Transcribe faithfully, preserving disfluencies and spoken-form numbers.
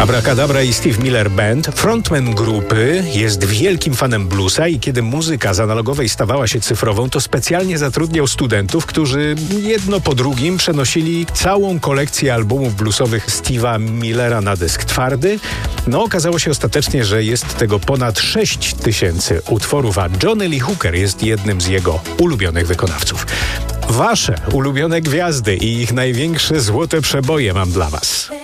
Abracadabra i Steve Miller Band, frontman grupy, jest wielkim fanem bluesa i kiedy muzyka z analogowej stawała się cyfrową, to specjalnie zatrudniał studentów, którzy jedno po drugim przenosili całą kolekcję albumów bluesowych Steve'a Millera na dysk twardy. No, okazało się ostatecznie, że jest tego ponad sześć tysięcy utworów, a Johnny Lee Hooker jest jednym z jego ulubionych wykonawców. Wasze ulubione gwiazdy i ich największe złote przeboje mam dla was.